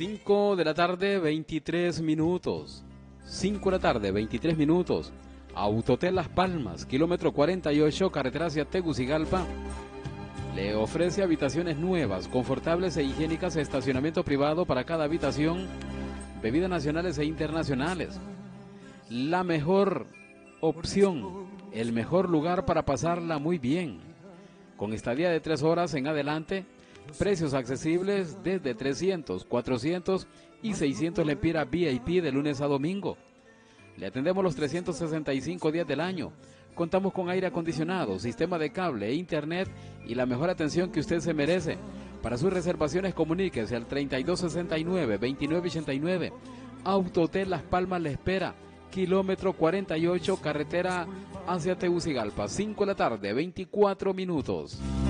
5 de la tarde, 23 minutos. 5 de la tarde, 23 minutos. Autotel Las Palmas, kilómetro 48, carretera hacia Tegucigalpa. Le ofrece habitaciones nuevas, confortables e higiénicas, estacionamiento privado para cada habitación, bebidas nacionales e internacionales. La mejor opción, el mejor lugar para pasarla muy bien. Con estadía de 3 horas en adelante, precios accesibles desde 300, 400 y 600 lempiras VIP de lunes a domingo. Le atendemos los 365 días del año. Contamos con aire acondicionado, sistema de cable e internet y la mejor atención que usted se merece. Para sus reservaciones comuníquese al 3269-2989. Autotel Las Palmas le espera. Kilómetro 48, carretera hacia Tegucigalpa. 5 de la tarde, 24 minutos.